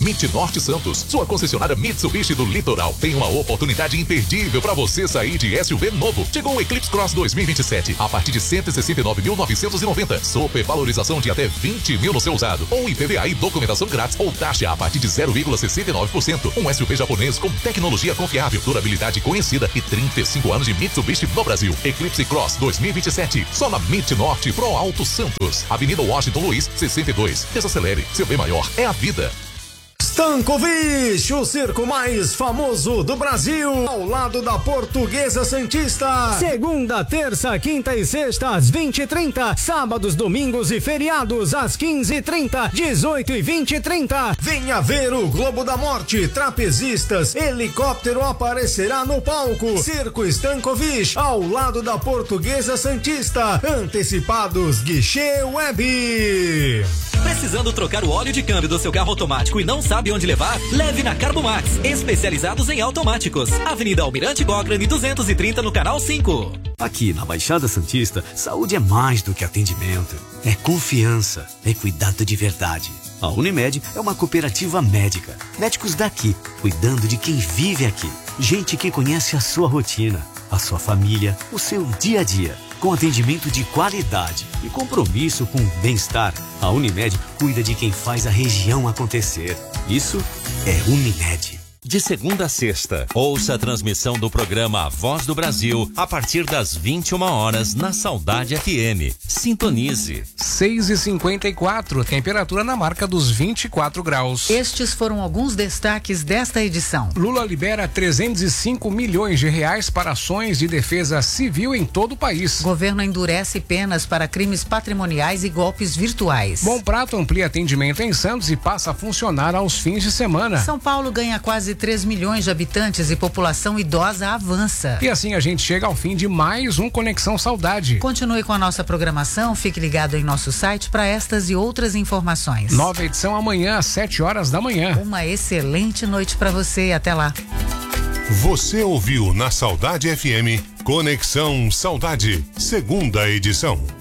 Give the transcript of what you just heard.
MIT Norte Santos, sua concessionária Mitsubishi do Litoral. Tem uma oportunidade imperdível para você sair de SUV novo. Chegou o Eclipse Cross 2027 a partir de 169.990. Supervalorização de até 20 mil no seu usado. Ou IPVA e documentação grátis ou taxa a partir de 0,69%. Um SUV japonês com tecnologia confiável, durabilidade conhecida e 35 anos de Mitsubishi no Brasil. Eclipse Cross 2027. Só na MIT Norte Pro Alto Santos. Avenida Washington Luiz, 62. Desacelere. Seu bem maior é a vida. Stankovic, o circo mais famoso do Brasil, ao lado da Portuguesa Santista. Segunda, terça, quinta e sexta, às 20h30. Sábados, domingos e feriados, às 15h30, 18 e 20 e 30. Venha ver o Globo da Morte, trapezistas, helicóptero aparecerá no palco. Circo Stankovic, ao lado da Portuguesa Santista. Antecipados, guichê web. Precisando trocar o óleo de câmbio do seu carro automático e não sabe onde levar? Leve na Carbomax, especializados em automáticos. Avenida Almirante Cochrane 230 no Canal 5. Aqui na Baixada Santista, saúde é mais do que atendimento. É confiança, é cuidado de verdade. A Unimed é uma cooperativa médica. Médicos daqui, cuidando de quem vive aqui. Gente que conhece a sua rotina, a sua família, o seu dia a dia. Com atendimento de qualidade e compromisso com o bem-estar, a Unimed cuida de quem faz a região acontecer. Isso é Unimed. De segunda a sexta, ouça a transmissão do programa A Voz do Brasil a partir das 21 horas na Saudade FM. Sintonize. 6h54, temperatura na marca dos 24 graus. Estes foram alguns destaques desta edição. Lula libera 305 milhões de reais para ações de defesa civil em todo o país. Governo endurece penas para crimes patrimoniais e golpes virtuais. Bom Prato amplia atendimento em Santos e passa a funcionar aos fins de semana. São Paulo ganha quase 3 milhões de habitantes e população idosa avança. E assim a gente chega ao fim de mais um Conexão Saudade. Continue com a nossa programação, fique ligado em nosso site para estas e outras informações. Nova edição amanhã às 7 horas da manhã. Uma excelente noite para você, até lá. Você ouviu na Saudade FM Conexão Saudade, segunda edição.